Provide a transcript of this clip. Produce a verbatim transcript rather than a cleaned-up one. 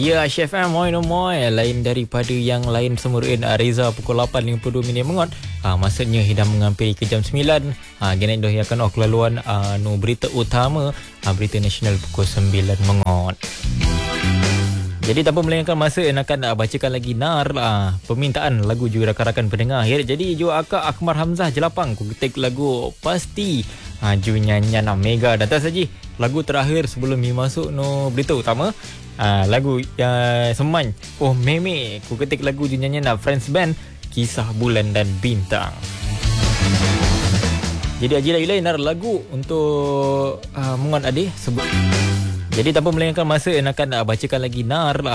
Ya, Chef M, moi no moi. Lain daripada yang lain semuruin Reza pukul lapan lima puluh dua minit mengot. Ha, maksudnya hidang mengampiri ke jam sembilan. Ha, gini dah akan oh kelaluan uh, no berita utama, ha, berita nasional pukul sembilan mengot. Jadi tanpa melengahkan masa, yang akan uh, bacakan lagi nar uh, permintaan lagu juga rakan-rakan pendengar. Ya, jadi jo akak Akmar Hamzah Jelapang ku ketik lagu Pasti. Ha, ju nyanyian Mega datang saja. Lagu terakhir sebelum mi masuk no berita utama. Uh, lagu uh, Seman Oh Meme, ku ketik lagu ju nyanyian Friends Band Kisah Bulan dan Bintang. Jadi ajilah ilai nar lagu untuk uh, mengon adik sebut. Jadi tanpa melengahkan masa, yang akan uh, bacakan lagi nar